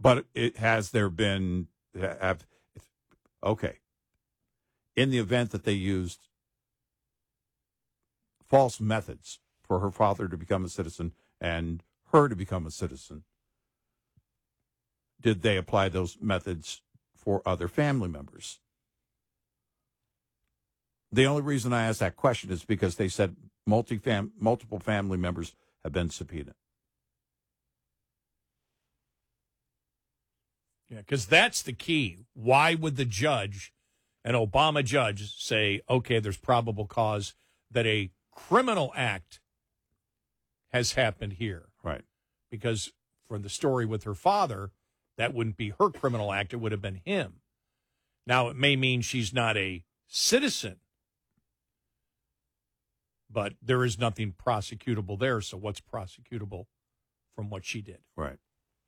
But has there been, okay, in the event that they used false methods for her father to become a citizen and her to become a citizen, did they apply those methods for other family members? The only reason I asked that question is because they said multiple family members have been subpoenaed. Yeah, because that's the key. Why would the judge, an Obama judge, say, okay, there's probable cause that a criminal act has happened here? Right. Because for the story with her father, that wouldn't be her criminal act. It would have been him. Now, it may mean she's not a citizen, but there is nothing prosecutable there. So what's prosecutable from what she did? Right.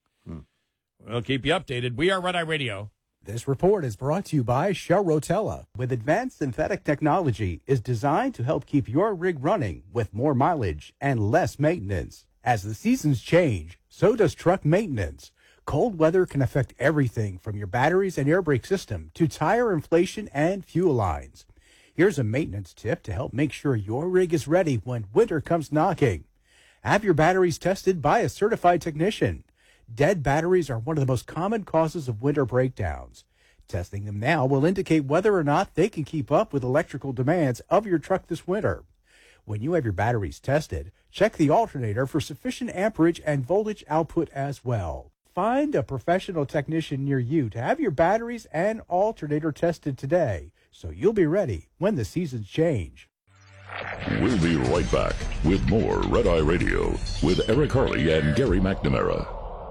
We'll keep you updated. We are Red Eye Radio. This report is brought to you by Shell Rotella. With advanced synthetic technology, is designed to help keep your rig running with more mileage and less maintenance. As the seasons change, so does truck maintenance. Cold weather can affect everything from your batteries and air brake system to tire inflation and fuel lines. Here's a maintenance tip to help make sure your rig is ready when winter comes knocking. Have your batteries tested by a certified technician. Dead batteries are one of the most common causes of winter breakdowns. Testing them now will indicate whether or not they can keep up with electrical demands of your truck this winter. When you have your batteries tested, check the alternator for sufficient amperage and voltage output as well. Find a professional technician near you to have your batteries and alternator tested today, so you'll be ready when the seasons change. We'll be right back with more Red Eye Radio with Eric Harley and Gary McNamara.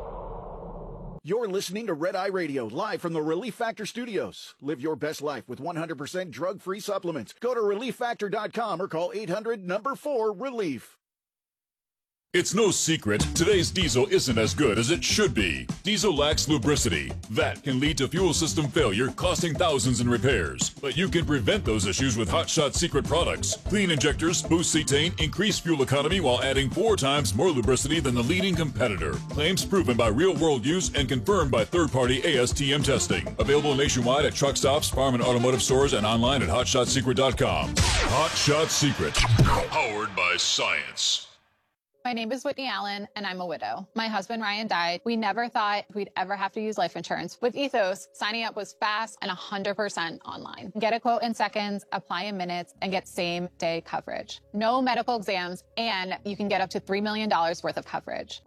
You're listening to Red Eye Radio, live from the Relief Factor Studios. Live your best life with 100% drug-free supplements. Go to ReliefFactor.com or call 800-4-RELIEF. It's no secret, today's diesel isn't as good as it should be. Diesel lacks lubricity. That can lead to fuel system failure, costing thousands in repairs. But you can prevent those issues with Hot Shot Secret products. Clean injectors, boost cetane, increase fuel economy while adding 4 times more lubricity than the leading competitor. Claims proven by real-world use and confirmed by third-party ASTM testing. Available nationwide at truck stops, farm and automotive stores, and online at HotShotSecret.com. Hot Shot Secret. Powered by science. My name is Whitney Allen, and I'm a widow. My husband, Ryan, died. We never thought we'd ever have to use life insurance. With Ethos, signing up was fast and 100% online. Get a quote in seconds, apply in minutes, and get same-day coverage. No medical exams, and you can get up to $3 million worth of coverage.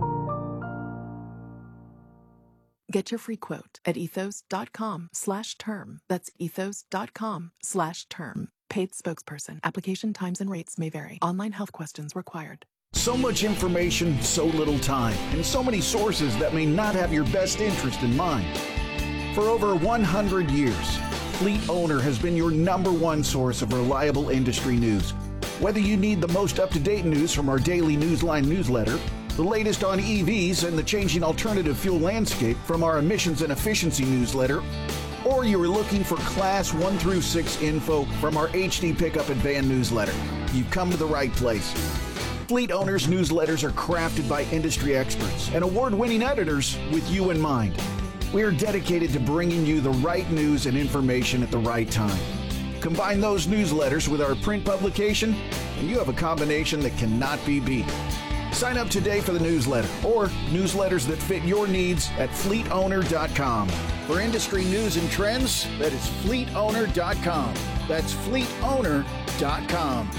Get your free quote at ethos.com/term. That's ethos.com/term. Paid spokesperson. Application times and rates may vary. Online health questions required. So much information, so little time, and so many sources that may not have your best interest in mind. For over 100 years, Fleet Owner has been your #1 source of reliable industry news. Whether you need the most up-to-date news from our daily Newsline newsletter, the latest on EVs and the changing alternative fuel landscape from our emissions and efficiency newsletter, or you are looking for Class 1 through 6 info from our HD Pickup and Van newsletter, you've come to the right place. Fleet Owners newsletters are crafted by industry experts and award-winning editors with you in mind. We are dedicated to bringing you the right news and information at the right time. Combine those newsletters with our print publication, and you have a combination that cannot be beat. Sign up today for the newsletter or newsletters that fit your needs at fleetowner.com. For industry news and trends, that is fleetowner.com. That's fleetowner.com.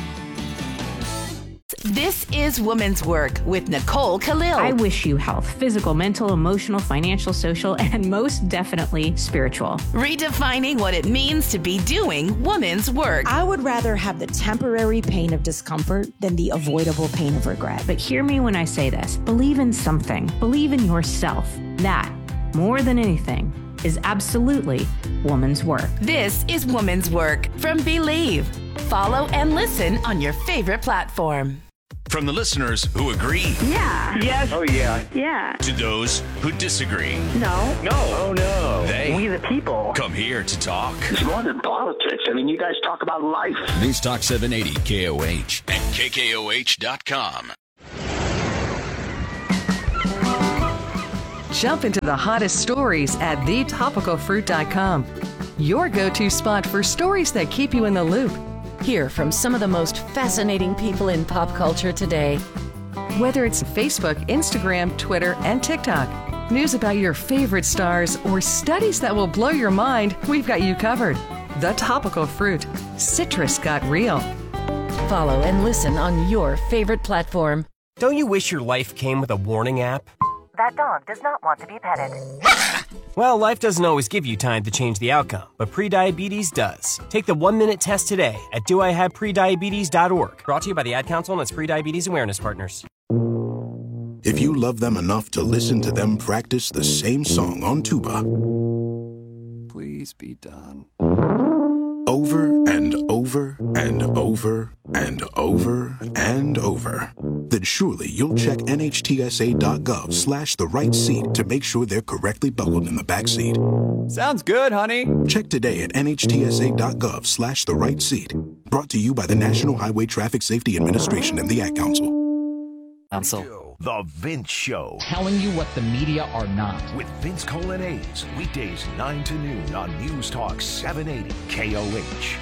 This is Woman's Work with Nicole Khalil. I wish you health, physical, mental, emotional, financial, social, and most definitely spiritual. Redefining what it means to be doing woman's work. I would rather have the temporary pain of discomfort than the avoidable pain of regret. But hear me when I say this. Believe in something. Believe in yourself. That, more than anything, is absolutely woman's work. This is Woman's Work from Believe. Follow and listen on your favorite platform. From the listeners who agree. Yeah. Yes. Oh, yeah. Yeah. To those who disagree. No. No. Oh, no. They. We the people. Come here to talk. It's more than politics. I mean, you guys talk about life. News Talk 780 KOH and KKOH.com. Jump into the hottest stories at thetopicalfruit.com. Your go-to spot for stories that keep you in the loop. Hear from some of the most fascinating people in pop culture today. Whether it's Facebook, Instagram, Twitter, and TikTok, news about your favorite stars, or studies that will blow your mind, we've got you covered. The Topical Fruit. Citrus got real. Follow and listen on your favorite platform. Don't you wish your life came with a warning app? That dog does not want to be petted. Well, life doesn't always give you time to change the outcome, but prediabetes does. Take the 1-minute test today at doihaveprediabetes.org. Brought to you by the Ad Council and its Prediabetes Awareness Partners. If you love them enough to listen to them practice the same song on tuba, please be done. Over and over and over and over and over, then surely you'll check NHTSA.gov/the right seat to make sure they're correctly buckled in the back seat. Sounds good, honey. Check today at NHTSA.gov/the right seat. Brought to you by the National Highway Traffic Safety Administration and the Ad Council. The Vince Show. Telling you what the media are not. With Vince Colanese. Weekdays 9 to noon on News Talk 780 KOH.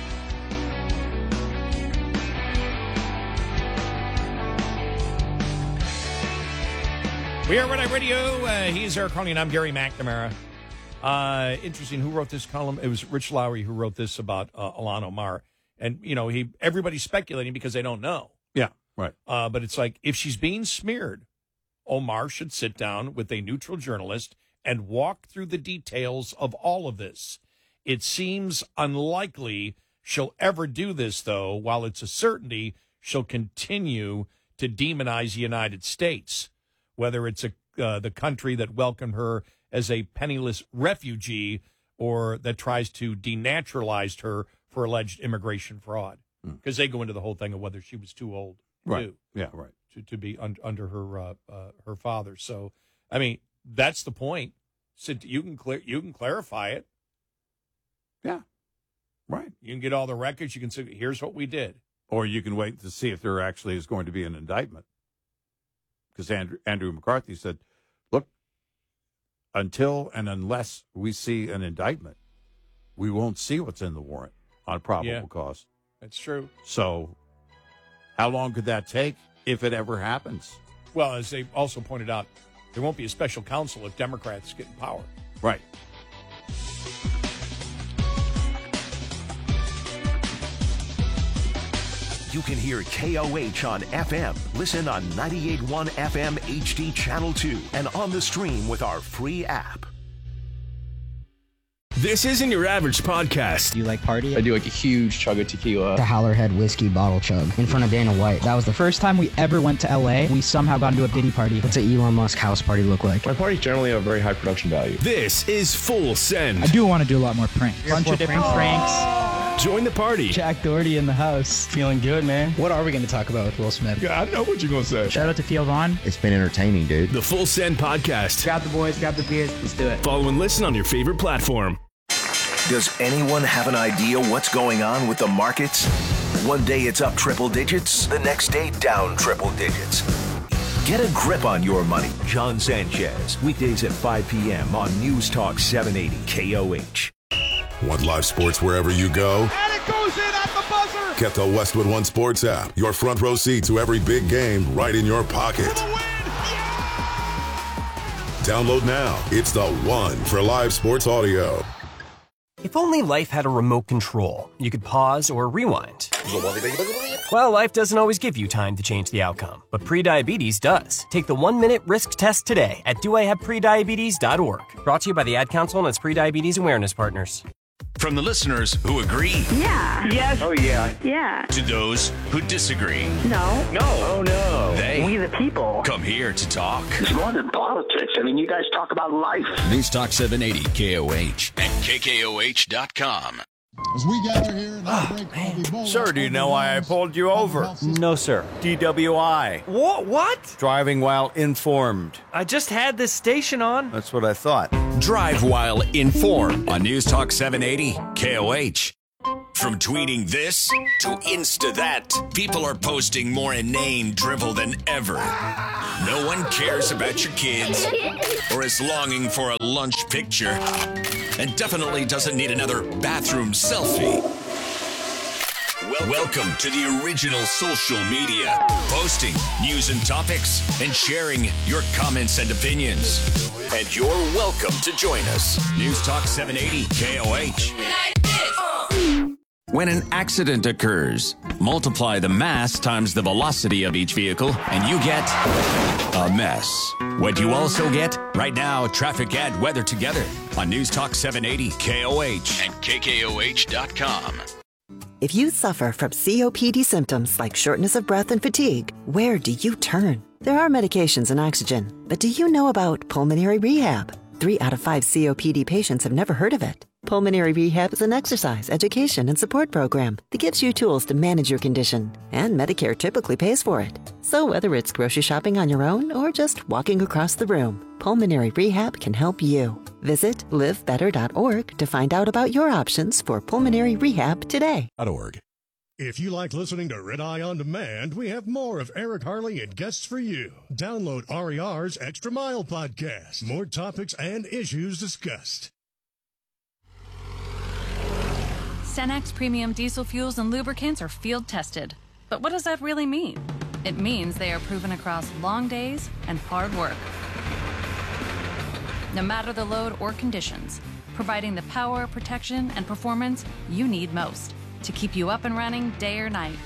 We are Red Eye Radio. He's Eric Carney, and I'm Gary McNamara. Interesting. Who wrote this column? It was Rich Lowry who wrote this about Ilhan Omar. And, you know, everybody's speculating because they don't know. Yeah, right. But it's like, if she's being smeared, Omar should sit down with a neutral journalist and walk through the details of all of this. It seems unlikely she'll ever do this, though. While it's a certainty, she'll continue to demonize the United States, whether it's the country that welcomed her as a penniless refugee or that tries to denaturalize her for alleged immigration fraud. Because they go into the whole thing of whether she was too old, right? Yeah, right. To be under her father. So, I mean, that's the point. So you can clarify it. Yeah, right. You can get all the records. You can say, here's what we did. Or you can wait to see if there actually is going to be an indictment. Because Andrew McCarthy said, look, until and unless we see an indictment, we won't see what's in the warrant on probable cause. That's true. So how long could that take if it ever happens? Well, as they also pointed out, there won't be a special counsel if Democrats get in power. Right. You can hear KOH on FM. Listen on 98.1 FM HD Channel 2 and on the stream with our free app. This isn't your average podcast. Do you like party? I do like a huge chug of tequila. The Howlerhead whiskey bottle chug in front of Dana White. That was the first time we ever went to LA. We somehow got into a Diddy party. What's an Elon Musk house party look like? My parties generally have very high production value. This is Full Send. I do want to do a lot more pranks. Bunch of different pranks. Join the party. Jack Doherty in the house. Feeling good, man. What are we going to talk about with Will Smith? Yeah, I know what you're going to say. Shout out to Theo Vaughn. It's been entertaining, dude. The Full Send podcast. Grab the boys, grab the beers. Let's do it. Follow and listen on your favorite platform. Does anyone have an idea what's going on with the markets? One day it's up triple digits, the next day down triple digits. Get a grip on your money. John Sanchez, weekdays at 5 p.m. on News Talk 780 KOH. Want live sports wherever you go? And it goes in at the buzzer! Get the Westwood One Sports app. Your front row seat to every big game right in your pocket. Download now. It's the one for live sports audio. If only life had a remote control, you could pause or rewind. Well, life doesn't always give you time to change the outcome, but prediabetes does. Take the 1-minute risk test today at doihaveprediabetes.org. Brought to you by the Ad Council and its Prediabetes Awareness Partners. From the listeners who agree. Yeah. Yes. Oh, yeah. Yeah. To those who disagree. No. No. Oh, no. They. We the people. Come here to talk. It's more than politics. I mean, you guys talk about life. News Talk 780 KOH and KKOH.com. As we gather here in Sir, do you know why I pulled you over? No, sir. DWI. What? Driving while informed. I just had this station on. That's what I thought. Drive while informed on News Talk 780 KOH. From tweeting this to Insta that, people are posting more inane drivel than ever. No one cares about your kids or is longing for a lunch picture and definitely doesn't need another bathroom selfie. Welcome to the original social media, posting news and topics and sharing your comments and opinions. And you're welcome to join us. News Talk 780 KOH. When an accident occurs, multiply the mass times the velocity of each vehicle, and you get a mess. What do you also get? Right now, traffic and weather together on News Talk 780 KOH and KKOH.com. If you suffer from COPD symptoms like shortness of breath and fatigue, where do you turn? There are medications and oxygen, but do you know about pulmonary rehab? 3 out of 5 COPD patients have never heard of it. Pulmonary rehab is an exercise, education, and support program that gives you tools to manage your condition, and Medicare typically pays for it. So whether it's grocery shopping on your own or just walking across the room, pulmonary rehab can help you. Visit livebetter.org to find out about your options for pulmonary rehab today. .org. If you like listening to Red Eye On Demand, we have more of Eric Harley and guests for you. Download RER's Extra Mile podcast. More topics and issues discussed. Cenex premium diesel fuels and lubricants are field tested. But what does that really mean? It means they are proven across long days and hard work. No matter the load or conditions, providing the power, protection, and performance you need most to keep you up and running day or night.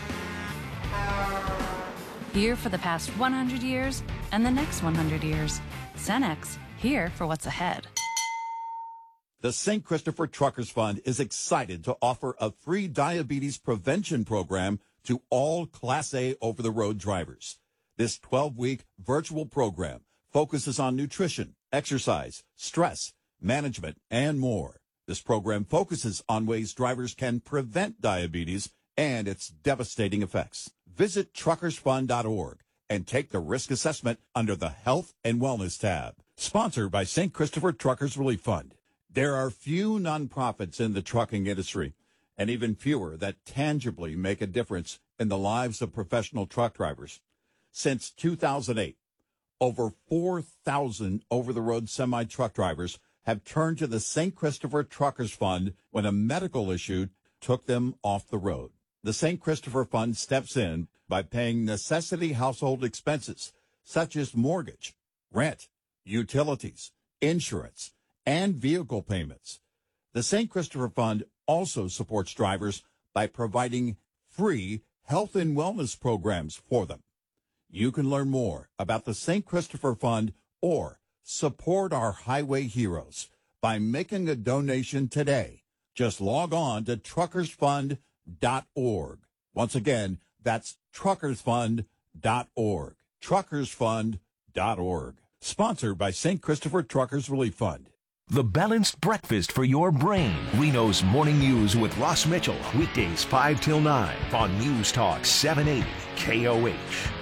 Here for the past 100 years and the next 100 years. Cenex, here for what's ahead. The St. Christopher Truckers Fund is excited to offer a free diabetes prevention program to all Class A over-the-road drivers. This 12-week virtual program focuses on nutrition, exercise, stress, management, and more. This program focuses on ways drivers can prevent diabetes and its devastating effects. Visit truckersfund.org and take the risk assessment under the Health and Wellness tab. Sponsored by St. Christopher Truckers Relief Fund. There are few nonprofits in the trucking industry, and even fewer that tangibly make a difference in the lives of professional truck drivers. Since 2008, over 4,000 over-the-road semi-truck drivers have turned to the St. Christopher Truckers Fund when a medical issue took them off the road. The St. Christopher Fund steps in by paying necessity household expenses such as mortgage, rent, utilities, insurance, and vehicle payments. The St. Christopher Fund also supports drivers by providing free health and wellness programs for them. You can learn more about the St. Christopher Fund or support our highway heroes by making a donation today. Just log on to truckersfund.org. Once again, that's truckersfund.org. Truckersfund.org. Sponsored by St. Christopher Truckers Relief Fund. The balanced breakfast for your brain. Reno's Morning News with Ross Mitchell. Weekdays 5 till 9 on News Talk 780 KOH.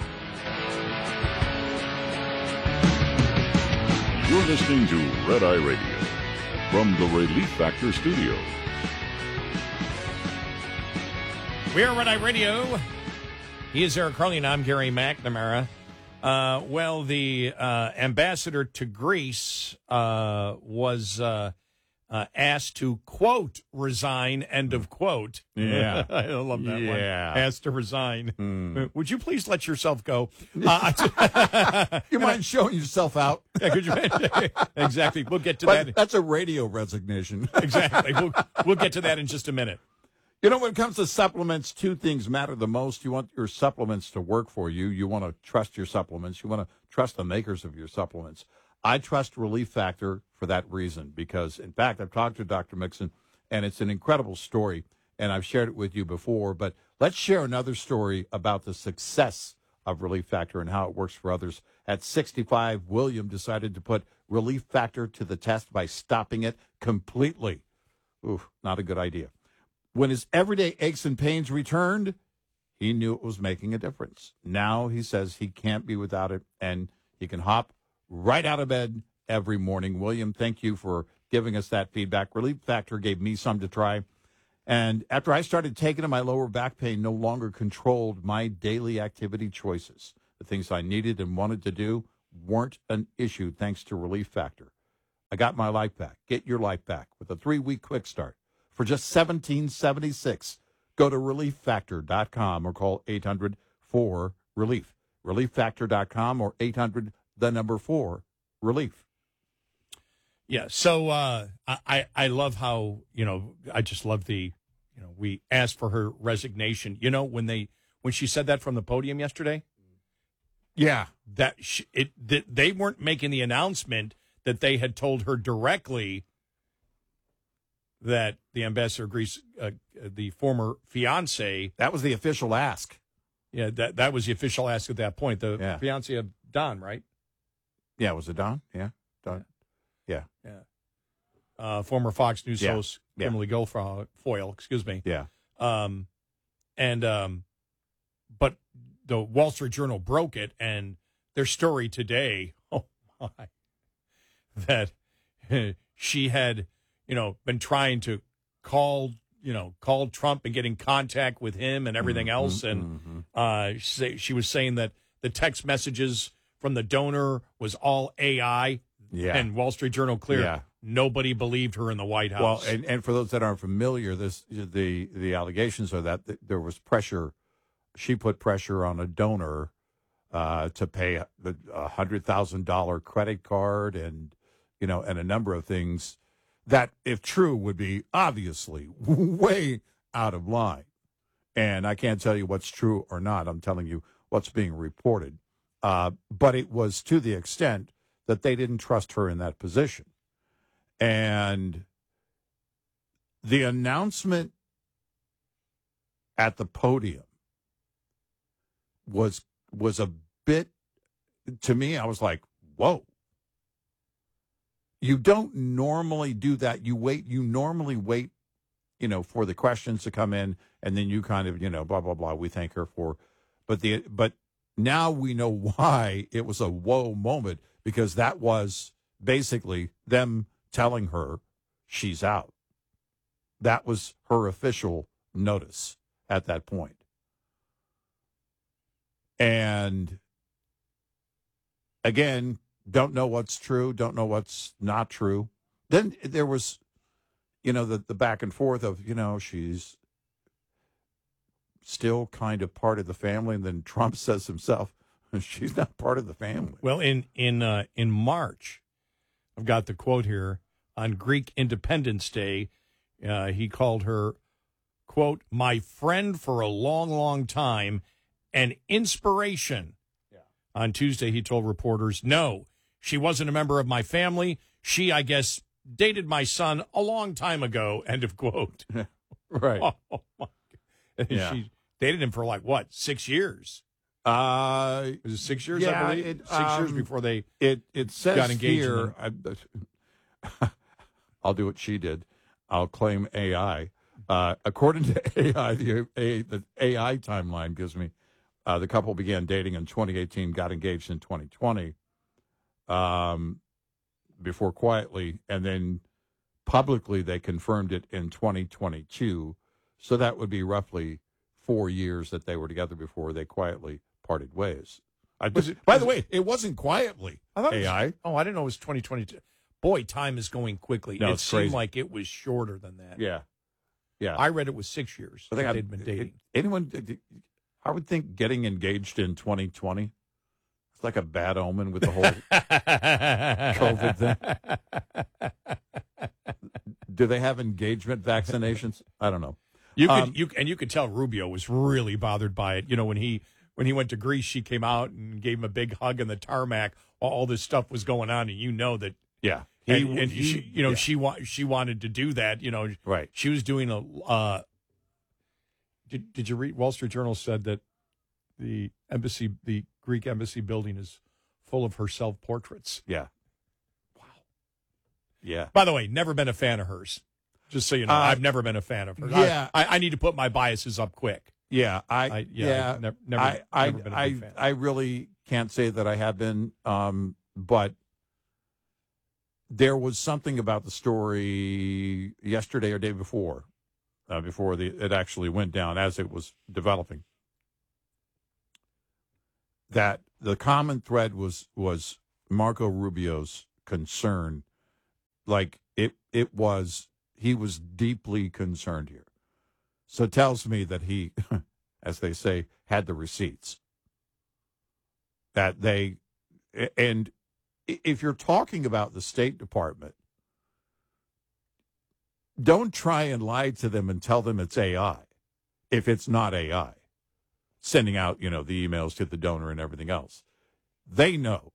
You're listening to Red Eye Radio from the Relief Factor Studios. We are Red Eye Radio. He is Eric Harley, and I'm Gary McNamara. Well, the ambassador to Greece was asked to, quote, resign, end of quote. Yeah. I love that one. Asked to resign. Would you please let yourself go? You mind showing yourself out? Yeah, could you? Exactly. We'll get to that. That's a radio resignation. Exactly. We'll get to that in just a minute. You know, when it comes to supplements, two things matter the most. You want your supplements to work for you. You want to trust your supplements. You want to trust the makers of your supplements. I trust Relief Factor for that reason because, in fact, I've talked to Dr. Mixon, and it's an incredible story, and I've shared it with you before. But let's share another story about the success of Relief Factor and how it works for others. At 65, William decided to put Relief Factor to the test by stopping it completely. Ooh, not a good idea. When his everyday aches and pains returned, he knew it was making a difference. Now he says he can't be without it, and he can hop right out of bed every morning. William, thank you for giving us that feedback. Relief Factor gave me some to try, And after I started taking them, my lower back pain no longer controlled my daily activity choices. The things I needed and wanted to do weren't an issue thanks to Relief Factor. I got my life back. Get your life back with a 3-week quick start for just $17.76. Go to relieffactor.com or call 800-4-RELIEF. Relieffactor.com or 800-4-RELIEF. Yeah, so I love how, I just love the, we asked for her resignation. When she said that from the podium yesterday? Yeah. They weren't making the announcement that they had told her directly that the ambassador agrees, the former fiance. That was the official ask. Yeah, that was the official ask at that point. The fiance of Don, right? Yeah, was it Don? Yeah, Don. Yeah. Former Fox News host, Kimberly Guilfoyle, excuse me. Yeah. But the Wall Street Journal broke it, and their story today, oh my, that she had, been trying to call Trump and get in contact with him and everything else. And she was saying that the text messages from the donor was all AI. Yeah. And Wall Street Journal cleared nobody believed her in the White House. Well, and for those that aren't familiar, the allegations are that there was pressure. She put pressure on a donor to pay a $100,000 credit card and a number of things that, if true, would be obviously way out of line. And I can't tell you what's true or not. I'm telling you what's being reported. But it was to the extent that they didn't trust her in that position. And the announcement at the podium was a bit, to me, I was like, whoa. You don't normally do that. You normally wait, for the questions to come in, and then you kind of, blah, blah, blah, we thank her for. But now we know why it was a whoa moment, because that was basically them telling her she's out. That was her official notice at that point. And again, don't know what's true, don't know what's not true. Then there was, the back and forth of, she's still kind of part of the family. And then Trump says himself, she's not part of the family. Well, in March, I've got the quote here, on Greek Independence Day, he called her, quote, my friend for a long, long time, an inspiration. Yeah. On Tuesday, he told reporters, no, she wasn't a member of my family. She, I guess, dated my son a long time ago, end of quote. Right. Oh, my God. Yeah. She dated him for 6 years? Was it 6 years, I believe? 6 years before they it says got engaged. Here, I'll do what she did. I'll claim AI. According to AI, the AI timeline gives me, the couple began dating in 2018, got engaged in 2020, before quietly, and then publicly they confirmed it in 2022. So that would be roughly 4 years that they were together before they quietly parted ways. By the way, it wasn't quietly. AI. I didn't know it was 2022. Boy, time is going quickly. No, it it's seemed crazy. like it was shorter than that. Yeah. I read it was 6 years. I think they'd been dating. I would think getting engaged in 2020, it's like a bad omen with the whole COVID thing. Do they have engagement vaccinations? I don't know. You could tell Rubio was really bothered by it. When he went to Greece, she came out and gave him a big hug on the tarmac. All this stuff was going on, and that. Yeah. She wanted to do that. Right. She was doing a. Did you read? Wall Street Journal said that the Greek embassy building is full of her self-portraits. Yeah. Wow. Yeah. By the way, never been a fan of hers. Just so you know, I've never been a fan of hers. Yeah. I need to put my biases up quick. Yeah. Never been a big fan. I really can't say that I have been, but there was something about the story yesterday or day before before it actually went down, as it was developing, that the common thread was Marco Rubio's concern. Like he was deeply concerned here. So it tells me that he, as they say, had the receipts. And if you're talking about the State Department, don't try and lie to them and tell them it's AI if it's not AI. Sending out, the emails to the donor and everything else. They know.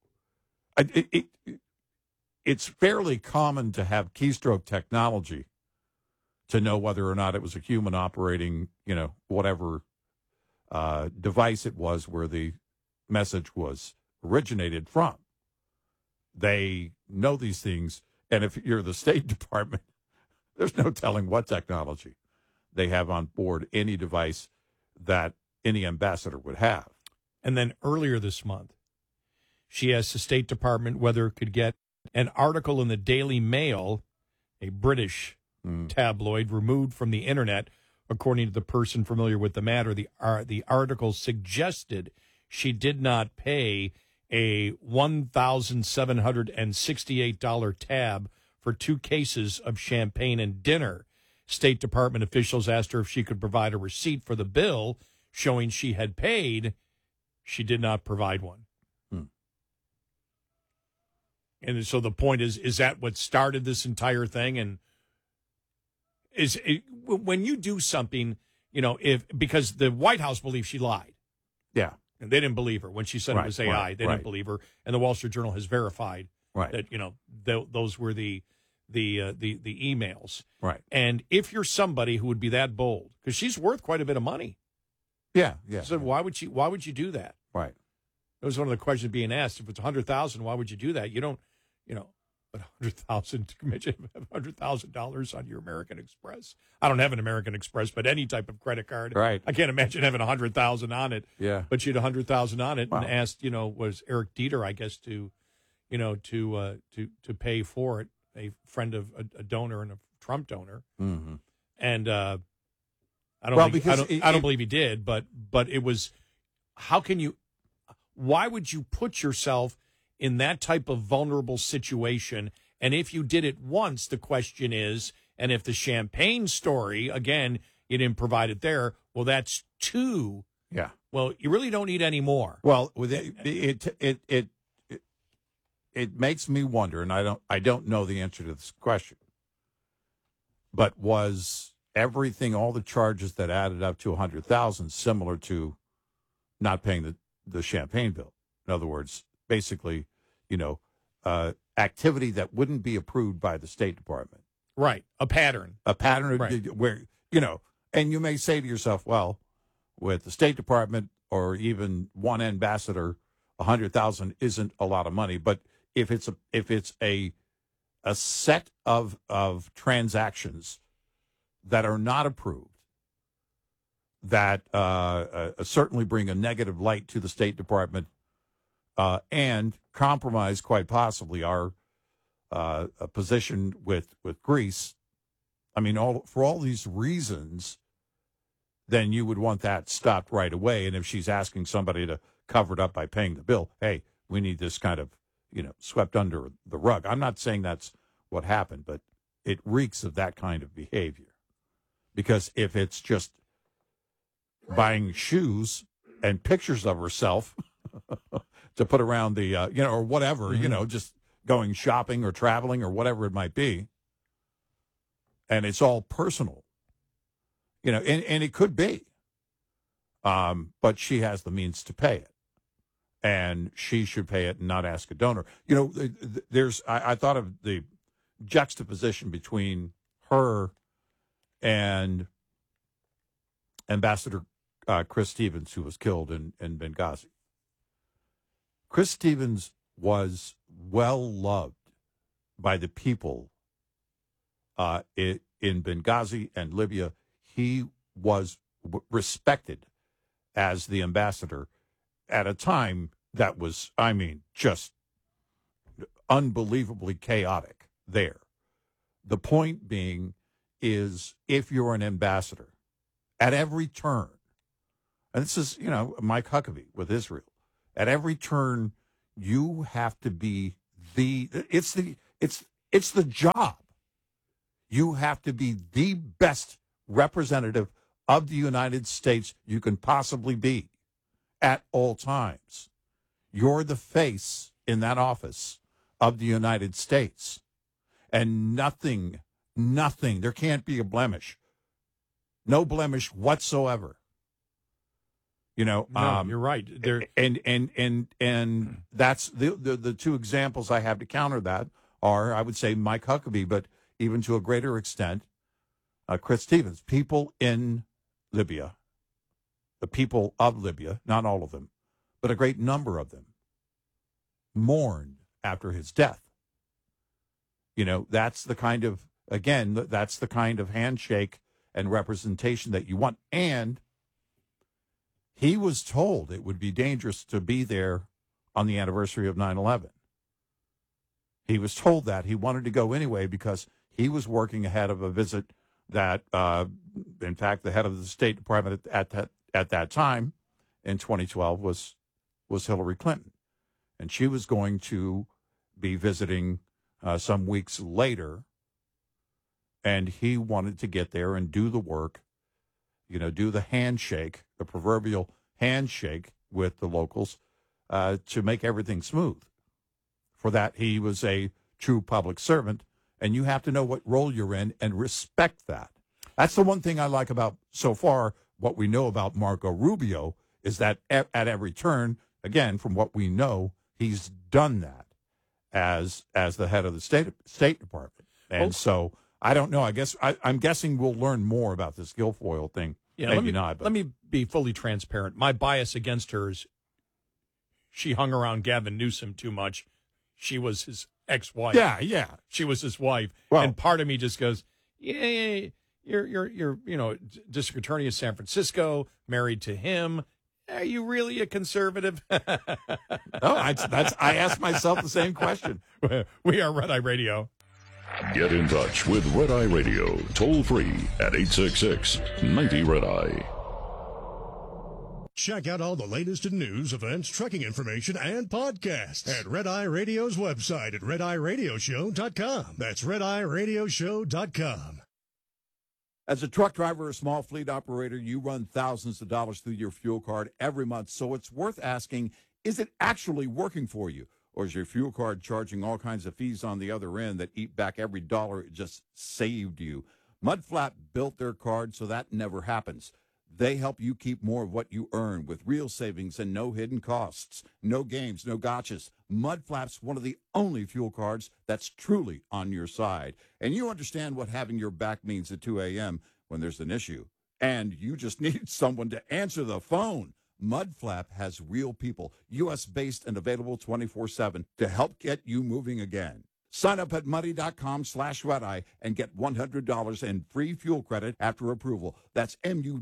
It's fairly common to have keystroke technology to know whether or not it was a human operating, whatever device it was where the message was originated from. They know these things, and if you're the State Department, there's no telling what technology they have on board any device that any ambassador would have. And then earlier this month, she asked the State Department whether it could get an article in the Daily Mail, a British tabloid, removed from the internet. According to the person familiar with the matter, the article suggested she did not pay a $1,768 tab for 2 cases of champagne and dinner. State Department officials asked her if she could provide a receipt for the bill showing she had paid. She did not provide one. And so the point is that what started this entire thing? And when you do something, because the White House believes she lied. Yeah. And they didn't believe her when she said it was AI. They didn't believe her. And the Wall Street Journal has verified that, those were the emails. Right. And if you're somebody who would be that bold, because she's worth quite a bit of money. Yeah. So why would you do that? Right. That was one of the questions being asked. If it's $100,000, why would you do that? You don't, but $100,000, imagine $100,000 on your American Express. I don't have an American Express, but any type of credit card. Right. I can't imagine having $100,000 on it. Yeah. But you had $100,000 on it Wow. and asked, was Eric Dieter, I guess, to pay for it, a friend of a donor and a Trump donor. Mm-hmm. And I don't believe he did, but it was, why would you put yourself in that type of vulnerable situation? And if you did it once, the question is, and if the champagne story, again, you didn't provide it there, well, that's 2. Yeah. Well, you really don't need any more. Well, it makes me wonder, and I don't know the answer to this question, but was everything, all the charges that added up to $100,000 similar to not paying the champagne bill? In other words, basically, activity that wouldn't be approved by the State Department. Right. A pattern. Right. Where, and you may say to yourself, well, with the State Department or even one ambassador, $100,000 isn't a lot of money. But if it's a set of transactions that are not approved, that certainly bring a negative light to the State Department, and compromise, quite possibly, our position with Greece. I mean, for all these reasons, then you would want that stopped right away. And if she's asking somebody to cover it up by paying the bill, hey, we need this kind of, swept under the rug. I'm not saying that's what happened, but it reeks of that kind of behavior. Because if it's just buying shoes and pictures of herself to put around the, or whatever, Mm-hmm. Just going shopping or traveling or whatever it might be. And it's all personal, and it could be. But she has the means to pay it. And she should pay it and not ask a donor. I thought of the juxtaposition between her and Ambassador Chris Stevens, who was killed in Benghazi. Chris Stevens was well loved by the people in Benghazi and Libya. He was respected as the ambassador at a time that was, just unbelievably chaotic there. The point being, is if you're an ambassador at every turn, and this is, Mike Huckabee with Israel, at every turn, you have to be it's the job. You have to be the best representative of the United States you can possibly be at all times. You're the face in that office of the United States. And nothing, there can't be a blemish. No blemish whatsoever. No, you're right. And that's the two examples I have to counter that are, I would say, Mike Huckabee, but even to a greater extent, Chris Stevens. People in Libya, the people of Libya, not all of them, but a great number of them, mourned after his death. That's the kind of, again, that's the kind of handshake and representation that you want. And he was told it would be dangerous to be there on the anniversary of 9/11. He was told that. He wanted to go anyway because he was working ahead of a visit that, in fact, the head of the State Department at that time in 2012 was Hillary Clinton. And she was going to be visiting some weeks later, and he wanted to get there and do the work, do the handshake, the proverbial handshake with the locals to make everything smooth. For that, he was a true public servant, and you have to know what role you're in and respect that. That's the one thing I like about, so far, what we know about Marco Rubio is that at every turn, again, from what we know, he's done that as the head of the State Department. And so I don't know. I guess I'm guessing we'll learn more about this Guilfoyle thing. Yeah, maybe not. But. Let me be fully transparent. My bias against her is she hung around Gavin Newsom too much. She was his ex-wife. Yeah. She was his wife. Well, and part of me just goes, yeah, you're district attorney of San Francisco, married to him. Are you really a conservative? No, I asked myself the same question. We are Red Eye Radio. Get in touch with Red Eye Radio, toll free at 866-90-RED-EYE. Check out all the latest in news, events, trucking information, and podcasts at Red Eye Radio's website at RedEyeRadioshow.com. That's RedEyeRadioshow.com. As a truck driver or small fleet operator, you run thousands of dollars through your fuel card every month, so it's worth asking, is it actually working for you? Or is your fuel card charging all kinds of fees on the other end that eat back every dollar it just saved you? Mudflap built their card so that never happens. They help you keep more of what you earn with real savings and no hidden costs. No games, no gotchas. Mudflap's one of the only fuel cards that's truly on your side. And you understand what having your back means at 2 a.m. when there's an issue. And you just need someone to answer the phone. Mudflap has real people, U.S.-based and available 24/7 to help get you moving again. Sign up at muddy.com/redeye and get $100 in free fuel credit after approval. That's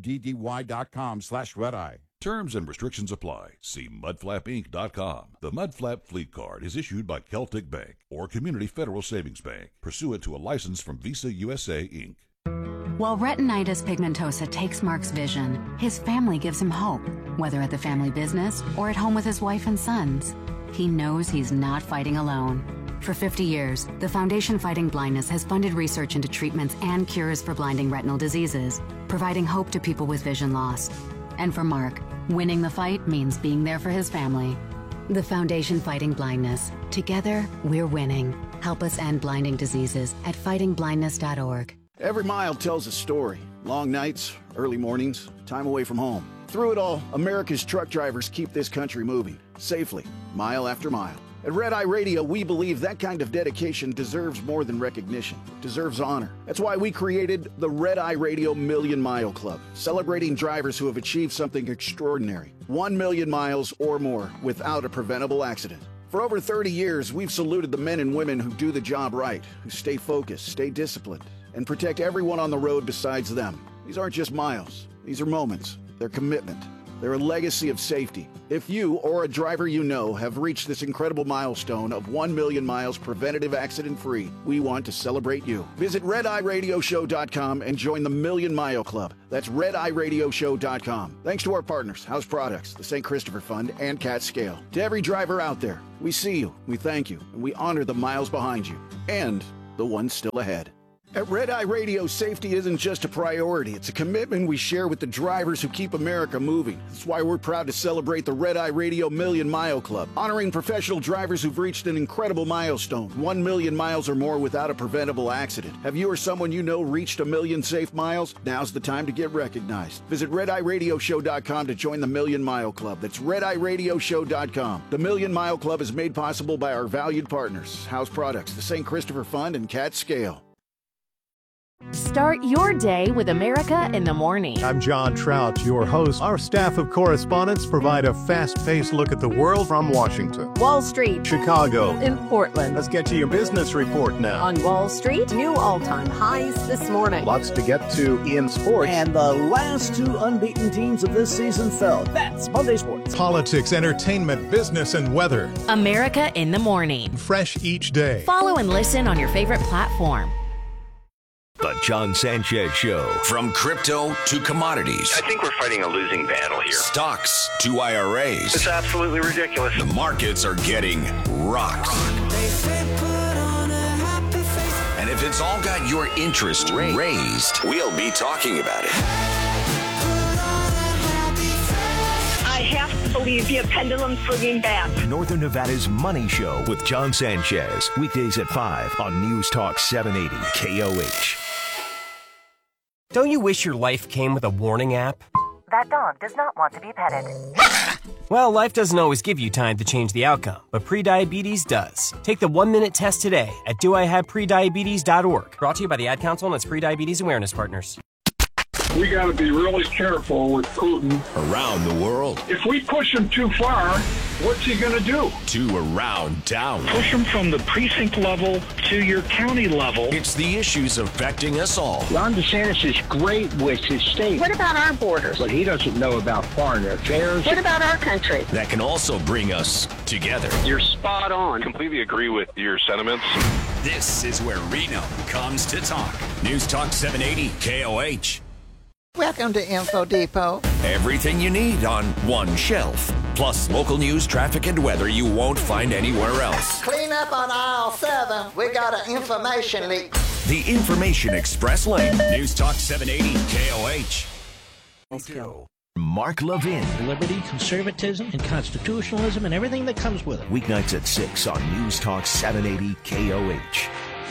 MUDDY.com/redeye. Terms and restrictions apply. See mudflapinc.com. The Mudflap Fleet Card is issued by Celtic Bank or Community Federal Savings Bank, pursuant to a license from Visa USA, Inc. While retinitis pigmentosa takes Mark's vision, his family gives him hope, whether at the family business or at home with his wife and sons. He knows he's not fighting alone. For 50 years, the Foundation Fighting Blindness has funded research into treatments and cures for blinding retinal diseases, providing hope to people with vision loss. And for Mark, winning the fight means being there for his family. The Foundation Fighting Blindness. Together, we're winning. Help us end blinding diseases at fightingblindness.org. Every mile tells a story. Long nights, early mornings, time away from home. Through it all, America's truck drivers keep this country moving, safely, mile after mile. At Red Eye Radio, we believe that kind of dedication deserves more than recognition. It deserves honor. That's why we created the Red Eye Radio Million Mile Club, celebrating drivers who have achieved something extraordinary. 1 million miles or more without a preventable accident. For over 30 years, we've saluted the men and women who do the job right, who stay focused, stay disciplined, and protect everyone on the road besides them. These aren't just miles. These are moments. They're commitment. They're a legacy of safety. If you or a driver you know have reached this incredible milestone of 1 million miles preventative accident-free, we want to celebrate you. Visit RedEyeRadioShow.com and join the Million Mile Club. That's RedEyeRadioShow.com. Thanks to our partners, House Products, the St. Christopher Fund, and Cat Scale. To every driver out there, we see you, we thank you, and we honor the miles behind you and the ones still ahead. At Red Eye Radio, safety isn't just a priority. It's a commitment we share with the drivers who keep America moving. That's why we're proud to celebrate the Red Eye Radio Million Mile Club, honoring professional drivers who've reached an incredible milestone, 1 million miles or more without a preventable accident. Have you or someone you know reached 1 million safe miles? Now's the time to get recognized. Visit RedEyeRadioShow.com to join the Million Mile Club. That's RedEyeRadioShow.com. The Million Mile Club is made possible by our valued partners, House Products, the St. Christopher Fund, and Cat Scale. Start your day with America in the Morning. I'm John Trout, your host. Our staff of correspondents provide a fast-paced look at the world from Washington, Wall Street, Chicago, in Portland. Let's get to your business report now. On Wall Street, new all-time highs this morning. Lots to get to in sports. And the last two unbeaten teams of this season fell. That's Monday Sports. Politics, entertainment, business, and weather. America in the Morning. Fresh each day. Follow and listen on your favorite platform. The John Sanchez Show. From crypto to commodities. I think we're fighting a losing battle here. Stocks to IRAs. It's absolutely ridiculous. The markets are getting rocked. And if it's all got your interest raised, we'll be talking about it. I have to believe you. Pendulum swinging back. Northern Nevada's Money Show with John Sanchez. Weekdays at 5 on News Talk 780 KOH. Don't you wish your life came with a warning app? That dog does not want to be petted. Well, life doesn't always give you time to change the outcome, but prediabetes does. Take the 1-minute test today at doihaveprediabetes.org. Brought to you by the Ad Council and its Prediabetes Awareness Partners. We got to be really careful with Putin. Around the world. If we push him too far, what's he going to do? To around town. Push him from the precinct level to your county level. It's the issues affecting us all. Ron DeSantis is great with his state. What about our borders? But he doesn't know about foreign affairs. What about our country? That can also bring us together. You're spot on. Completely agree with your sentiments. This is where Reno comes to talk. News Talk 780 KOH. Welcome to Info Depot. Everything you need on one shelf. Plus local news, traffic, and weather you won't find anywhere else. Clean up on aisle 7. We got an information leak. The Information Express Lane. News Talk 780 KOH. Let's go. Mark Levin. Liberty, conservatism, and constitutionalism, and everything that comes with it. Weeknights at 6 on News Talk 780 KOH.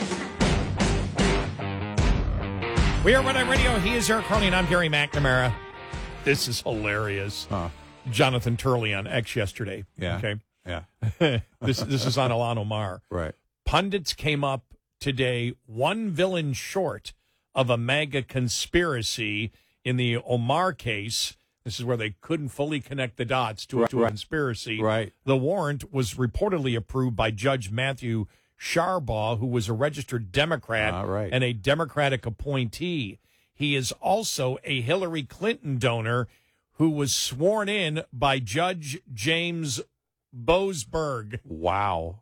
We are Red Eye Radio. He is Eric Harley, and I'm Gary McNamara. This is hilarious. Jonathan Turley on X yesterday. Yeah. Okay. Yeah. This is on Ilhan Omar. Right. Pundits came up today one villain short of a MAGA conspiracy in the Omar case. This is where they couldn't fully connect the dots to a conspiracy. Right. The warrant was reportedly approved by Judge Matthew Sharbaugh, who was a registered Democrat and a Democratic appointee. He is also a Hillary Clinton donor who was sworn in by Judge James Boasberg. Wow.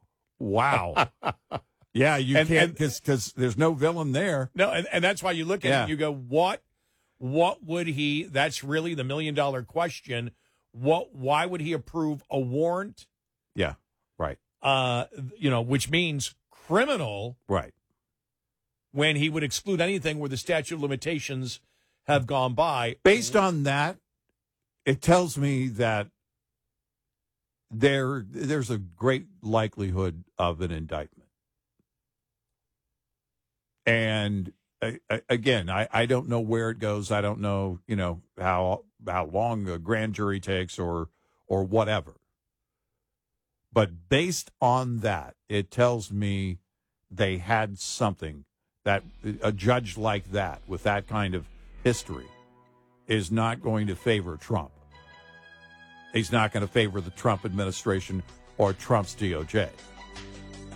Yeah, you can't, because there's no villain there. No, and that's why you look at it and you go, what would he, that's really the $1 million question. Why would he approve a warrant? Yeah, right. Which means criminal. Right. When he would exclude anything where the statute of limitations have gone by. Based on that, it tells me that there's a great likelihood of an indictment. And again, I don't know where it goes. I don't know, how long a grand jury takes or whatever. But based on that, it tells me they had something that a judge like that, with that kind of history, is not going to favor Trump. He's not going to favor the Trump administration or Trump's DOJ.